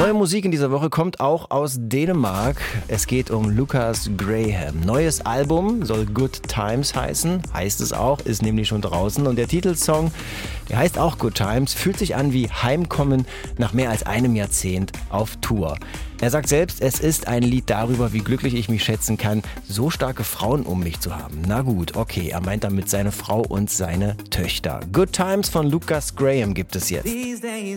Neue Musik in dieser Woche kommt auch aus Dänemark. Es geht um Lucas Graham. Neues Album soll Good Times heißen. Heißt es auch, ist nämlich schon draußen. Und der Titelsong, der heißt auch Good Times, fühlt sich an wie Heimkommen nach mehr als einem Jahrzehnt auf Tour. Er sagt selbst, es ist ein Lied darüber, wie glücklich ich mich schätzen kann, so starke Frauen um mich zu haben. Na gut, okay, er meint damit seine Frau und seine Töchter. Good Times von Lucas Graham gibt es jetzt.